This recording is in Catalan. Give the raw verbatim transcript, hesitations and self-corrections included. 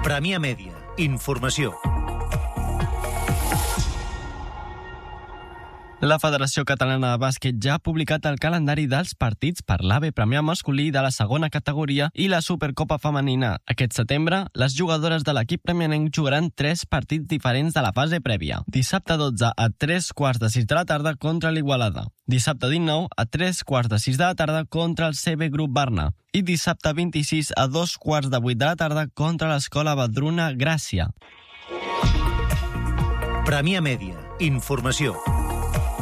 Premià Mèdia. Informació. La Federació Catalana de Bàsquet ja ha publicat el calendari dels partits per l'A B Premià masculí de la segona categoria i la Supercopa femenina. Aquest setembre, les jugadores de l'equip premianenc jugaran tres partits diferents de la fase prèvia. Dissabte dotze a tres quarts de sis de la tarda contra l'Igualada. Dissabte dinou a tres quarts de sis de la tarda contra el C B Grup Barna. I dissabte vint-i-sis a dos quarts de vuit de la tarda contra l'Escola Badruna Gràcia. Premià Mèdia. Informació.